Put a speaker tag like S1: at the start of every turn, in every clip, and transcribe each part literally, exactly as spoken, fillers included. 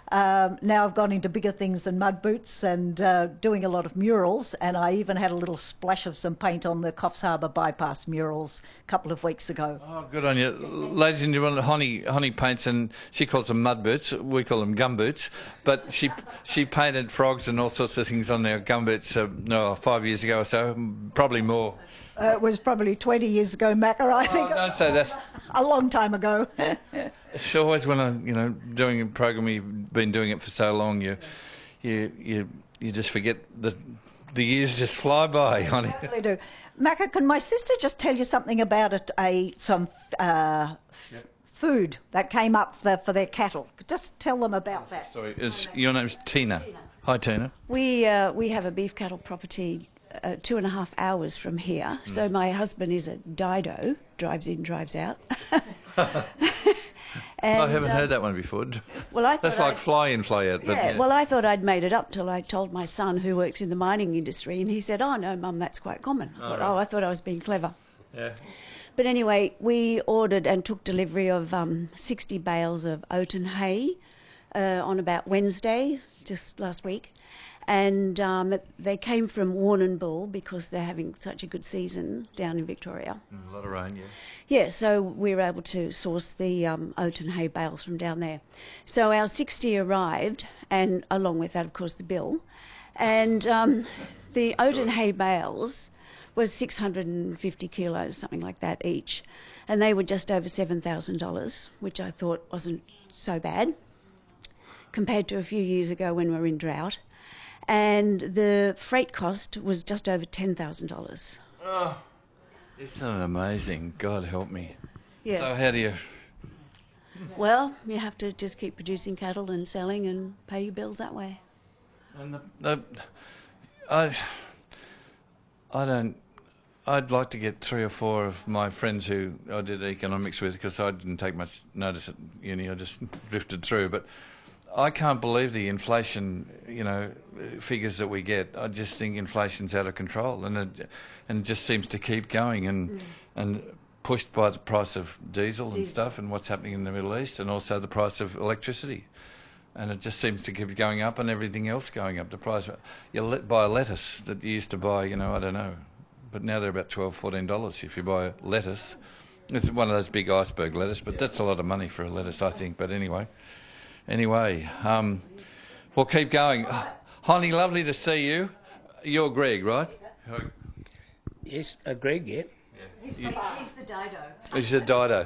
S1: Um, now I've gone into bigger things than mud boots and uh, doing a lot of murals, and I even had a little splash of some paint on the Coffs Harbour bypass murals a couple of weeks ago.
S2: Oh, good on you. Ladies and gentlemen, Honey, Honey paints, and she calls them mud boots. We call them gum boots. But she she painted frogs and all sorts of things on their gum boots uh, no, five years ago or so, probably more.
S1: Uh, it was probably twenty years ago, Macca, I think.
S2: Oh, don't say that.
S1: A long time ago.
S2: It's always when I, you know, doing a program, you've been doing it for so long, you, you, you, you just forget that the years just fly by, honey.
S1: They really do. Macca, can my sister just tell you something about it, a some uh,
S2: Yep.
S1: food that came up for, for their cattle? Just tell them about that.
S2: Sorry, is, your name's Tina.
S1: Tina.
S2: Hi, Tina.
S3: We uh, we have a beef cattle property uh, two and a half hours from here. Mm. So my husband is a Dido, drives in, drives out. And,
S2: I haven't
S3: uh,
S2: heard that one before.
S3: Well, I thought
S2: That's like
S3: I'd,
S2: fly in, fly out. But
S3: yeah,
S2: yeah.
S3: well, I thought I'd made it up till I told my son, who works in the mining industry, and he said, "Oh no, Mum, that's quite common." I thought,
S2: right.
S3: oh, I thought I was being clever.
S2: Yeah.
S3: But anyway, we ordered and took delivery of um, sixty bales of oaten hay uh, on about Wednesday, just last week. And um, they came from Warrnambool because they're having such a good season down in Victoria.
S2: Mm, a lot of rain, yeah.
S3: Yeah, so we were able to source the um, oaten hay bales from down there. So our sixty arrived, and along with that, of course, the bill. And um, the oaten hay bales was six hundred fifty kilos, something like that each. And they were just over seven thousand dollars, which I thought wasn't so bad compared to a few years ago when we were in drought. And the freight cost was just over ten thousand dollars.
S2: Oh, isn't it amazing? God help me.
S3: Yes.
S2: So how do you...
S3: Well, you have to just keep producing cattle and selling and pay your bills that way.
S2: And the, the, I, I don't... I'd like to get three or four of my friends who I did economics with, because I didn't take much notice at uni, I just drifted through, but I can't believe the inflation, you know, figures that we get. I just think inflation's out of control, and it, and it just seems to keep going, and mm. and pushed by the price of diesel and stuff, and what's happening in the Middle East, and also the price of electricity, and it just seems to keep going up, and everything else going up. The price, you let buy a lettuce that you used to buy, you know, I don't know, but now they're about twelve, fourteen dollars if you buy lettuce. It's one of those big iceberg lettuce, but that's a lot of money for a lettuce, I think. But anyway. Anyway, um, we'll keep going. Honey, lovely to see you. You're Greg, right?
S4: Yes, uh, Greg, yeah.
S3: He's the, he's the Dido.
S2: He's the Dido.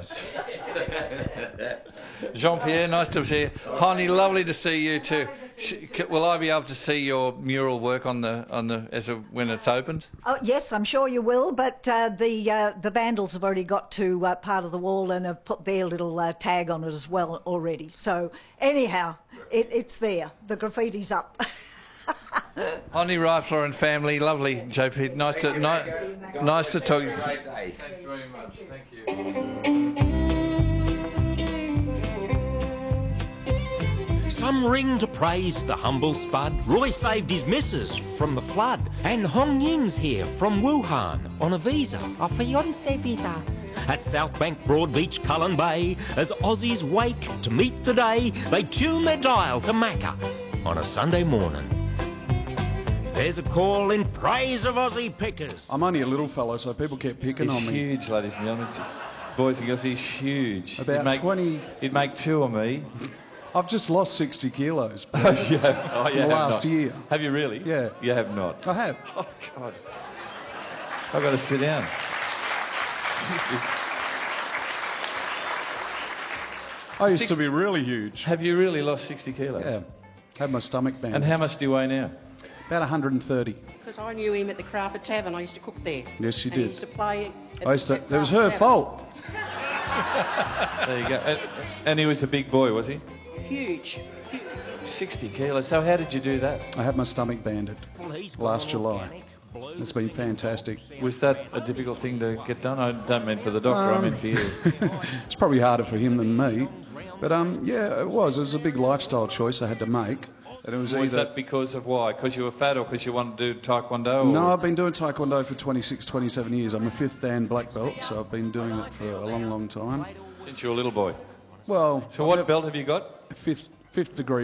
S2: Jean-Pierre, nice to see you. Honey, lovely to see you too. Will I be able to see your mural work on the on the as a, when it's opened?
S1: Oh yes, I'm sure you will. But uh, the uh, the vandals have already got to uh, part of the wall and have put their little uh, tag on it as well already. So anyhow, it, it's there. The graffiti's up.
S2: Honey Rifler and family, lovely, J P. Nice to nice, nice to talk.
S4: Great day.
S2: Thanks very much. Thank you.
S5: Some ring to praise the humble spud. Roy saved his missus from the flood. And Hong Ying's here from Wuhan on a visa, a fiancé visa. At South Bank, Broadbeach, Cullen Bay, as Aussies wake to meet the day, they tune their dial to Macca on a Sunday morning. There's a call in praise of Aussie pickers.
S6: I'm only a little fellow, so people kept picking
S2: He's
S6: on me.
S2: huge, ladies and gentlemen. Boys and girls, he's huge.
S6: About
S2: he'd make,
S6: twenty.
S2: He'd make two of me.
S6: I've just lost sixty kilos
S2: Oh, yeah. Oh,
S6: in
S2: yeah,
S6: the last
S2: not.
S6: year.
S2: Have you really?
S6: Yeah.
S2: You have not.
S6: I have.
S2: Oh, God. I've got to sit down. sixty.
S6: I used
S2: Six-
S6: to be really huge.
S2: Have you really lost sixty kilos?
S6: Yeah. Had my stomach bent.
S2: And how much do you weigh now?
S6: About one hundred thirty.
S7: Because I knew him at the Craper Tavern. I used to cook there.
S6: Yes, you
S7: and
S6: did.
S7: He used to play. At
S6: I used to,
S7: the
S6: it was
S7: Craper
S6: her
S7: Tavern.
S6: fault.
S2: There you go. And, and he was a big boy, was he?
S7: Huge. Huge.
S2: sixty kilos. So how did you do that?
S6: I had my stomach banded
S5: Well, he's
S6: last
S5: got
S6: July.
S5: organic blue
S6: It's been fantastic.
S2: Was that a difficult thing to get done? I don't mean for the doctor,
S6: Um,
S2: I mean for you.
S6: It's probably harder for him than me. But um, yeah, it was. It was a big lifestyle choice I had to make. And it was
S2: Was
S6: either...
S2: that because of why? Because you were fat or because you wanted to do Taekwondo? Or?
S6: No, I've been doing Taekwondo for twenty-six, twenty-seven years. I'm a fifth Dan black belt, so I've been doing it for a long, long time.
S2: Since you were a little boy.
S6: Well,
S2: So what belt have you got?
S6: fifth, fifth degree